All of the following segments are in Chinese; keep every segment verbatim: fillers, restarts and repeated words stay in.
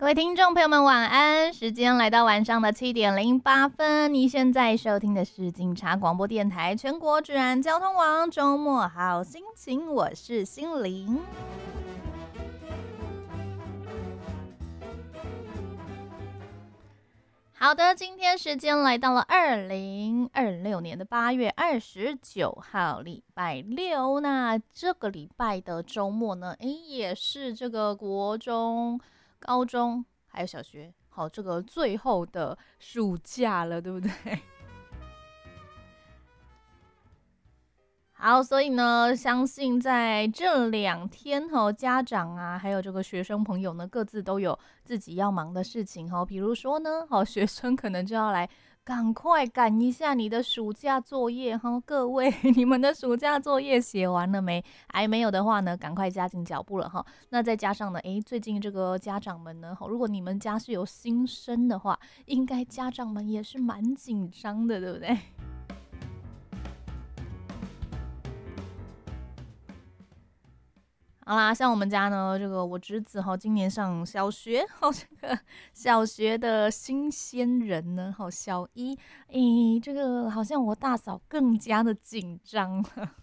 各位听众朋友们，晚安！时间来到晚上的七点零八分，你现在收听的是警察广播电台全国治安交通网周末好心情，我是心灵。好的，今天时间来到了二零二六年的八月二十九号，礼拜六。那这个礼拜的周末呢，诶，也是这个国中、高中还有小学，好，这个最后的暑假了，对不对？好，所以呢，相信在这两天哈，家长啊，还有这个学生朋友呢，各自都有自己要忙的事情哈。比如说呢，好，学生可能就要来赶快赶一下你的暑假作业哈。各位，你们的暑假作业写完了没？还没有的话呢，赶快加紧脚步了哈。那再加上呢，诶，最近这个家长们呢，如果你们家是有新生的话，应该家长们也是蛮紧张的，对不对？好啦，像我们家呢，这个我侄子哈，今年上小学，哈，这个小学的新鲜人呢，哈，小一，诶，这个好像我大嫂更加的紧张了。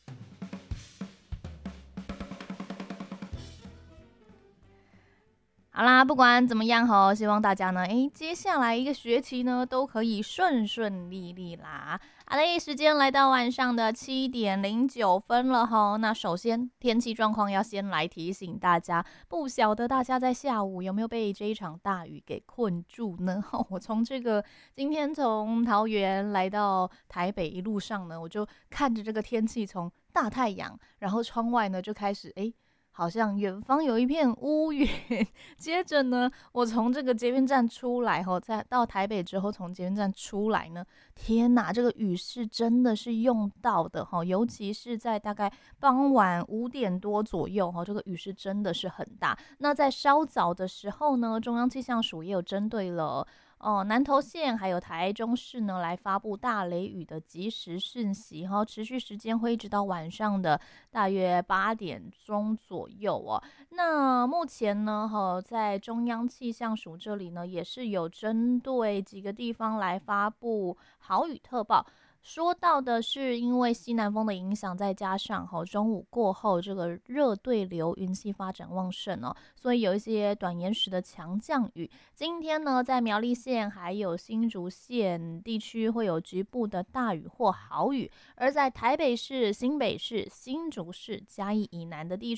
好啦，不管怎么样哈，希望大家呢，诶，接下来一个学期呢，都可以顺顺利利啦。好嘞，时间来到晚上的七点零九分了哈。那首先天气状况要先来提醒大家，不晓得大家在下午有没有被这一场大雨给困住呢？我从这个今天从桃园来到台北一路上呢，我就看着这个天气从大太阳，然后窗外呢就开始诶。好像远方有一片乌云，接着呢，我从这个捷运站出来后，再到台北之后，从捷运站出来呢，天哪，这个雨是真的是用到的哈，尤其是在大概傍晚五点多左右哈，这个雨是真的是很大。那在稍早的时候呢，中央气象署也有针对了。哦，南投县还有台中市呢，来发布大雷雨的即时讯息哈，持续时间会一直到晚上的大约八点钟左右哦。那目前呢，哈，在中央气象署这里呢，也是有针对几个地方来发布豪雨特报。说到的是，因为西南风的影响，再加上哈中午过后这个热对流云系发展旺盛哦，所以有一些短延时的强降雨。今天呢，在苗栗县还有新竹县地区会有局部的大雨或豪雨，而在台北市、新北市、新竹市、嘉义以南的地